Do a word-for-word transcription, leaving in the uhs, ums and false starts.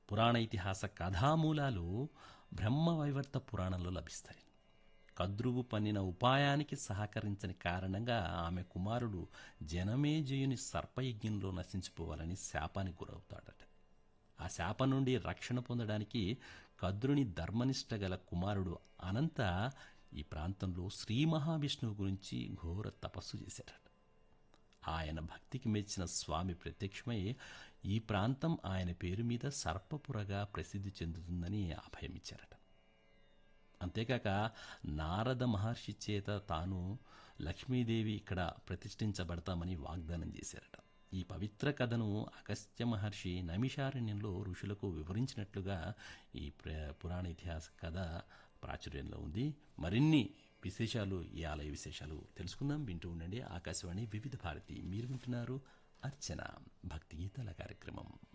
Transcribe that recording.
పురాణ ఇతిహాస కథామూలాలు బ్రహ్మవైవర్త పురాణంలో లభిస్తాయి. కద్రువు పన్నిన ఉపాయానికి సహకరించని కారణంగా ఆమె కుమారుడు జనమేజయుని సర్పయజ్ఞంలో నశించిపోవాలని శాపానికి గురవుతాడట. ఆ శాపం నుండి రక్షణ పొందడానికి కద్రుని ధర్మనిష్ట గల కుమారుడు అనంత ఈ ప్రాంతంలో శ్రీ మహావిష్ణువు గురించి ఘోర తపస్సు చేశాడట. ఆయన భక్తికి మెచ్చిన స్వామి ప్రత్యక్షమై ఈ ప్రాంతం ఆయన పేరు మీద సర్పపురగా ప్రసిద్ధి చెందుతుందని అభయమిచ్చారట. అంతేకాక నారద మహర్షి చేత తాను లక్ష్మీదేవి ఇక్కడ ప్రతిష్ఠించబడతామని వాగ్దానం చేశారట. ఈ పవిత్ర కథను అగస్త్య మహర్షి నైమిషారణ్యంలో ఋషులకు వివరించినట్లుగా ఈ ప్ర పురాణ ఇతిహాస కథ ప్రాచుర్యంలో ఉంది. మరిన్ని విశేషాలు, ఈ ఆలయ విశేషాలు తెలుసుకుందాం. వింటూ ఉండండి ఆకాశవాణి వివిధ భారతి. మీరు వింటున్నారు అర్చన భక్తి గీతాల కార్యక్రమం.